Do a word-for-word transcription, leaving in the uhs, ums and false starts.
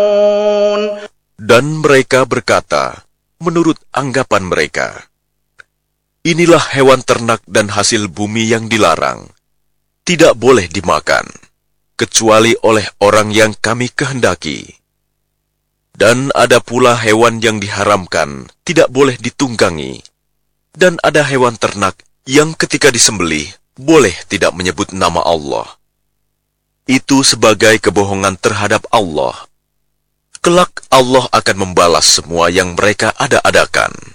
Dan mereka berkata, menurut anggapan mereka, inilah hewan ternak dan hasil bumi yang dilarang, tidak boleh dimakan, kecuali oleh orang yang kami kehendaki. Dan ada pula hewan yang diharamkan, tidak boleh ditunggangi. Dan ada hewan ternak yang ketika disembelih, boleh tidak menyebut nama Allah. Itu sebagai kebohongan terhadap Allah. Kelak Allah akan membalas semua yang mereka ada-adakan.